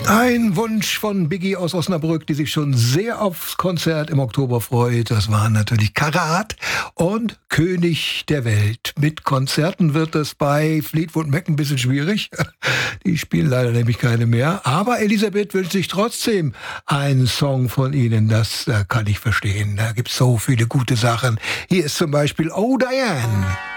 Ein Wunsch von Biggie aus Osnabrück, die sich schon sehr aufs Konzert im Oktober freut. Das waren natürlich Karat und König der Welt. Mit Konzerten wird es bei Fleetwood Mac ein bisschen schwierig. Die spielen leider nämlich keine mehr. Aber Elisabeth wünscht sich trotzdem einen Song von Ihnen. Das kann ich verstehen. Da gibt es so viele gute Sachen. Hier ist zum Beispiel Oh Diane.